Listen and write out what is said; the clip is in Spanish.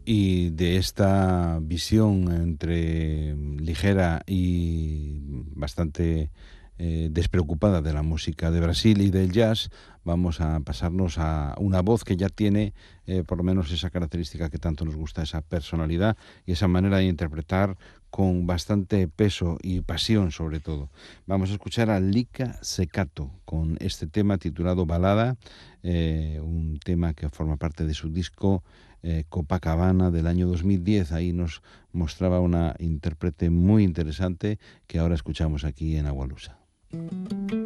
Y de esta visión entre ligera y bastante despreocupada de la música de Brasil y del jazz, vamos a pasarnos a una voz que ya tiene por lo menos esa característica que tanto nos gusta, esa personalidad y esa manera de interpretar con bastante peso y pasión sobre todo. Vamos a escuchar a Lika Secato con este tema titulado Balada, un tema que forma parte de su disco Copacabana del año 2010. Ahí nos mostraba una intérprete muy interesante que ahora escuchamos aquí en Agualusa.